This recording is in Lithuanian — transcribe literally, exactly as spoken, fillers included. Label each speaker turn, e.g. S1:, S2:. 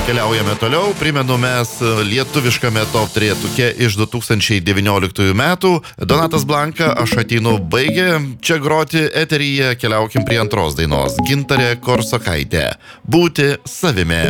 S1: Keliaujame toliau, primenu mes lietuviškame top trejetuke iš du tūkstančiai devynioliktųjų metų. Donatas Blanka, Aš ateinu baigė čia groti eteryje, keliaukim prie antros dainos. Gintarė Korsokaitė, Būti savimi.